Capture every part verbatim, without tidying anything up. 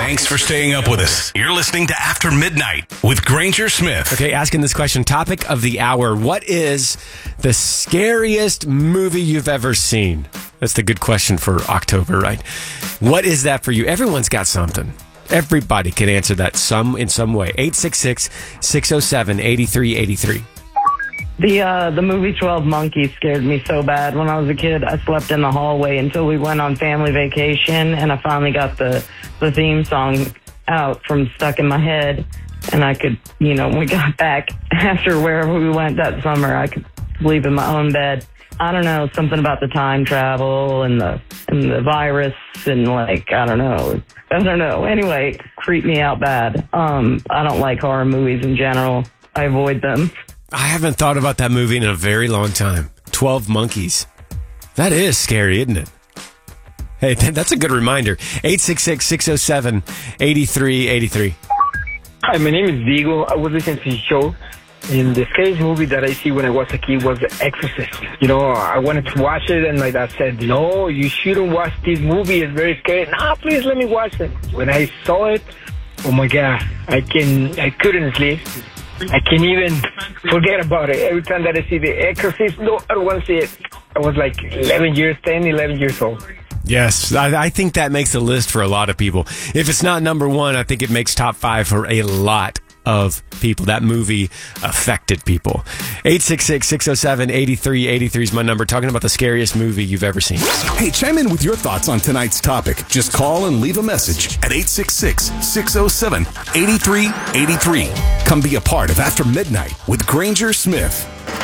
Thanks for staying up with us. You're listening to After Midnight with Granger Smith. Okay, asking this question, topic of the hour. What is the scariest movie you've ever seen? That's the good question for October, right? What is that for you? Everyone's got something. Everybody can answer that some in some way. eight six six, six oh seven, eight three eight three. The uh, the movie twelve Monkeys scared me so bad. When I was a kid, I slept in the hallway until we went on family vacation, and I finally got the, the theme song out from stuck in my head, and I could, you know, when we got back after wherever we went that summer, I could sleep in my own bed. I don't know, something about the time travel and the and the virus and, like, I don't know. I don't know. Anyway, creeped me out bad. Um, I don't like horror movies in general. I avoid them. I haven't thought about that movie in a very long time. twelve Monkeys. That is scary, isn't it? Hey, that's a good reminder. eight six six, six oh seven, eight three eight three. Hi, my name is Diego. I was listening to the show, and the scariest movie that I see when I was a kid was The Exorcist. You know, I wanted to watch it, and my dad said, no, you shouldn't watch this movie. It's very scary. No, please let me watch it. When I saw it, oh my God, I can, I couldn't sleep. I can't even forget about it. Every time that I see The Exorcist, no, I don't want to see it. I was like eleven years, ten, eleven years old. Yes, I, I think that makes a list for a lot of people. If it's not number one, I think it makes top five for a lot of people. That movie affected people. eight six six, six oh seven, eight three eight three is my number. Talking about the scariest movie you've ever seen. Hey, chime in with your thoughts on tonight's topic. Just call and leave a message at eight six six, six oh seven, eight three eight three. Come be a part of After Midnight with Granger Smith.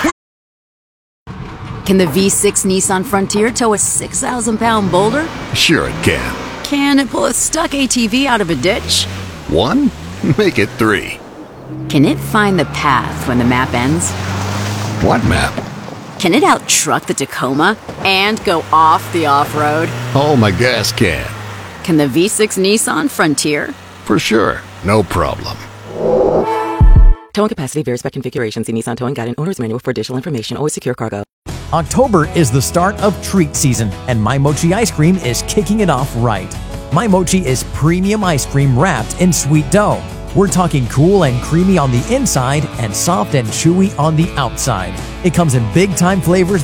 Can the V six Nissan Frontier tow a six thousand pound boulder? Sure it can. Can it pull a stuck A T V out of a ditch? One? Make it three. Can it find the path when the map ends? What map? Can it out-truck the Tacoma and go off the off-road? Oh, my gas can. Can the V six Nissan Frontier? For sure. No problem. Towing capacity varies by configuration. See Nissan Towing Guide and Owner's Manual for additional information. Always secure cargo. October is the start of treat season, and My Mochi ice cream is kicking it off right. My Mochi is premium ice cream wrapped in sweet dough. We're talking cool and creamy on the inside and soft and chewy on the outside. It comes in big-time flavors